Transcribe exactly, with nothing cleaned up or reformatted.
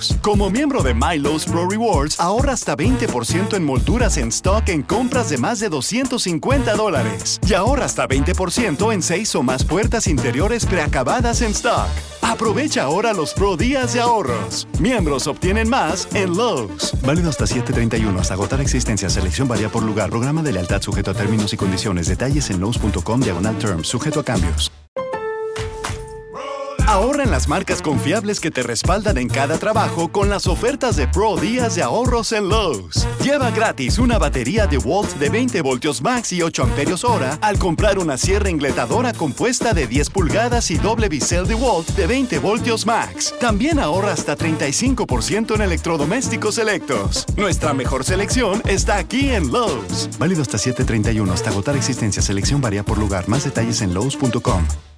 Lowe's. Como miembro de My Lowe's Pro Rewards, ahorra hasta veinte por ciento en molduras en stock en compras de más de doscientos cincuenta dólares. Y ahorra hasta veinte por ciento en seis o más puertas interiores preacabadas en stock. Aprovecha ahora los Pro Días de ahorros. Miembros obtienen más en Lowe's. Válido hasta siete treinta y uno. Hasta agotar existencia. Selección varía por lugar. Programa de lealtad sujeto a términos y condiciones. Detalles en lowes punto com diagonal terms. Sujeto a cambios. Ahorra en las marcas confiables que te respaldan en cada trabajo con las ofertas de Pro Días de ahorros en Lowe's. Lleva gratis una batería DeWalt de veinte voltios max y ocho amperios hora al comprar una sierra engletadora compuesta de diez pulgadas y doble bisel DeWalt de veinte voltios max. También ahorra hasta treinta y cinco por ciento en electrodomésticos selectos. Nuestra mejor selección está aquí en Lowe's. Válido hasta siete treinta y uno. Hasta agotar existencia. Selección varía por lugar. Más detalles en lowes punto com.